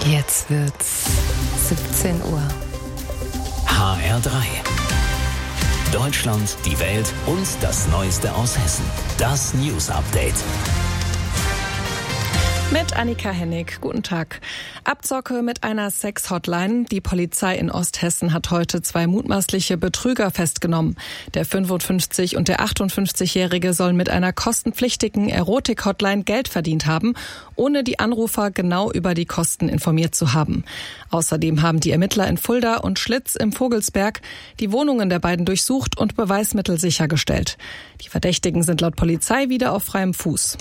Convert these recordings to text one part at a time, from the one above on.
Jetzt wird's 17 Uhr. HR3. Deutschland, die Welt und das Neueste aus Hessen. Das News Update. Mit Annika Hennig. Guten Tag. Abzocke mit einer Sex-Hotline. Die Polizei in Osthessen hat heute 2 mutmaßliche Betrüger festgenommen. Der 55- und der 58-Jährige sollen mit einer kostenpflichtigen Erotik-Hotline Geld verdient haben, ohne die Anrufer genau über die Kosten informiert zu haben. Außerdem haben die Ermittler in Fulda und Schlitz im Vogelsberg die Wohnungen der beiden durchsucht und Beweismittel sichergestellt. Die Verdächtigen sind laut Polizei wieder auf freiem Fuß.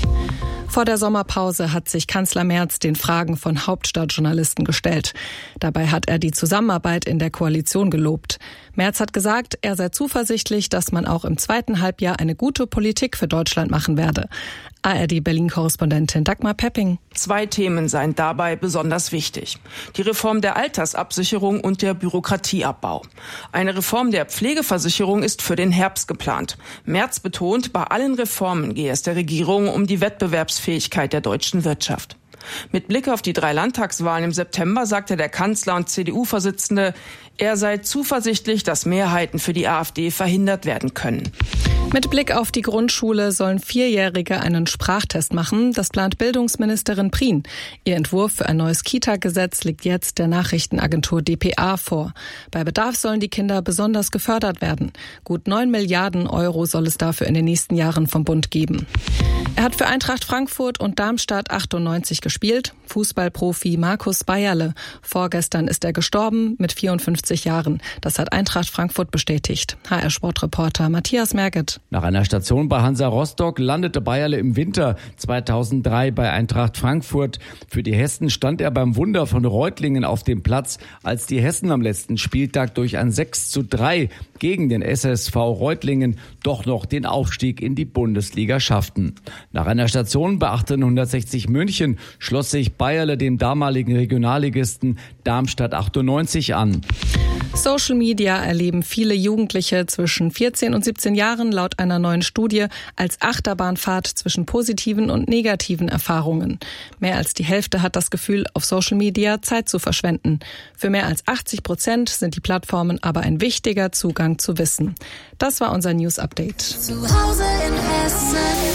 Vor der Sommerpause hat sich Kanzler Merz den Fragen von Hauptstadtjournalisten gestellt. Dabei hat er die Zusammenarbeit in der Koalition gelobt. Merz hat gesagt, er sei zuversichtlich, dass man auch im zweiten Halbjahr eine gute Politik für Deutschland machen werde. ARD-Berlin-Korrespondentin Dagmar Pepping. 2 Themen seien dabei besonders wichtig. Die Reform der Altersabsicherung und der Bürokratieabbau. Eine Reform der Pflegeversicherung ist für den Herbst geplant. Merz betont, bei allen Reformen gehe es der Regierung um die Wettbewerbsfähigkeit der deutschen Wirtschaft. Mit Blick auf die 3 Landtagswahlen im September sagte der Kanzler und CDU-Vorsitzende, er sei zuversichtlich, dass Mehrheiten für die AfD verhindert werden können. Mit Blick auf die Grundschule sollen 4-Jährige einen Sprachtest machen. Das plant Bildungsministerin Prien. Ihr Entwurf für ein neues Kita-Gesetz liegt jetzt der Nachrichtenagentur dpa vor. Bei Bedarf sollen die Kinder besonders gefördert werden. Gut 9 Milliarden Euro soll es dafür in den nächsten Jahren vom Bund geben. Er hat für Eintracht Frankfurt und Darmstadt 98 gespielt. Fußballprofi Markus Bayerle. Vorgestern ist er gestorben mit 54 Jahren. Das hat Eintracht Frankfurt bestätigt. HR-Sportreporter Matthias Merget. Nach einer Station bei Hansa Rostock landete Bayerle im Winter 2003 bei Eintracht Frankfurt. Für die Hessen stand er beim Wunder von Reutlingen auf dem Platz, als die Hessen am letzten Spieltag durch ein 6:3 gegen den SSV Reutlingen doch noch den Aufstieg in die Bundesliga schafften. Nach einer Station bei 1860 München schloss sich Bayerle dem damaligen Regionalligisten Darmstadt 98 an. Social Media erleben viele Jugendliche zwischen 14 und 17 Jahren laut einer neuen Studie als Achterbahnfahrt zwischen positiven und negativen Erfahrungen. Mehr als die Hälfte hat das Gefühl, auf Social Media Zeit zu verschwenden. Für mehr als 80% sind die Plattformen aber ein wichtiger Zugang zu Wissen. Das war unser News Update. Zu Hause in Hessen.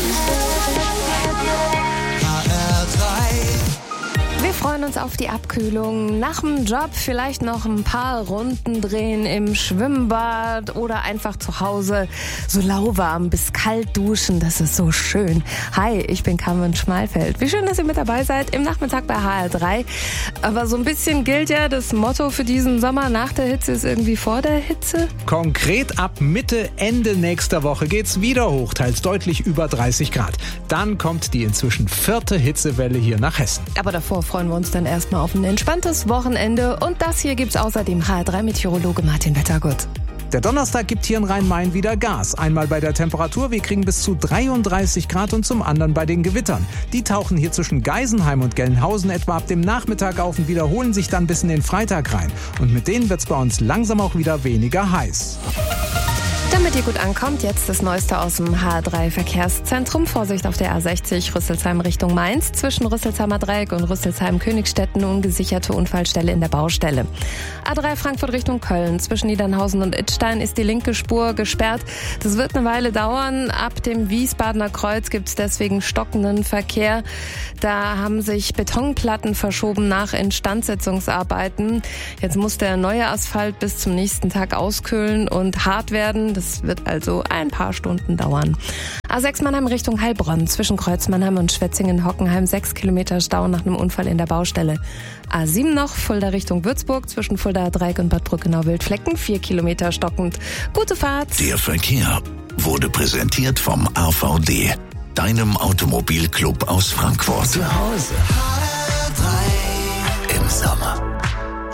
Wir freuen uns auf die Abkühlung. Nach dem Job vielleicht noch ein paar Runden drehen im Schwimmbad oder einfach zu Hause so lauwarm bis kalt duschen. Das ist so schön. Hi, ich bin Carmen Schmalfeld. Wie schön, dass ihr mit dabei seid im Nachmittag bei HR3. Aber so ein bisschen gilt ja das Motto für diesen Sommer: nach der Hitze ist irgendwie vor der Hitze. Konkret ab Mitte, Ende nächster Woche geht's wieder hoch, teils deutlich über 30 Grad. Dann kommt die inzwischen 4. Hitzewelle hier nach Hessen. Aber davor freuen wir uns dann erstmal auf ein entspanntes Wochenende. Und das hier gibt's außerdem HR3-Meteorologe Martin Wettergut. Der Donnerstag gibt hier in Rhein-Main wieder Gas. Einmal bei der Temperatur, wir kriegen bis zu 33 Grad und zum anderen bei den Gewittern. Die tauchen hier zwischen Geisenheim und Gelnhausen etwa ab dem Nachmittag auf und wiederholen sich dann bis in den Freitag rein. Und mit denen wird's bei uns langsam auch wieder weniger heiß. Damit ihr gut ankommt, jetzt das Neueste aus dem HR3-Verkehrszentrum. Vorsicht auf der A60 Rüsselsheim Richtung Mainz. Zwischen Rüsselsheimer Dreieck und Rüsselsheim-Königstetten ungesicherte Unfallstelle in der Baustelle. A3 Frankfurt Richtung Köln. Zwischen Niedernhausen und Idstein ist die linke Spur gesperrt. Das wird eine Weile dauern. Ab dem Wiesbadener Kreuz gibt es deswegen stockenden Verkehr. Da haben sich Betonplatten verschoben nach Instandsetzungsarbeiten. Jetzt muss der neue Asphalt bis zum nächsten Tag auskühlen und hart werden. Das wird also ein paar Stunden dauern. A6 Mannheim Richtung Heilbronn. Zwischen Kreuz Mannheim und Schwetzingen-Hockenheim 6 Kilometer Stau nach einem Unfall in der Baustelle. A7 noch, Fulda Richtung Würzburg. Zwischen Fulda Dreieck und Bad Brückenau-Wildflecken 4 Kilometer stockend. Gute Fahrt. Der Verkehr wurde präsentiert vom AVD, deinem Automobilclub aus Frankfurt. Zu Hause im Sommer.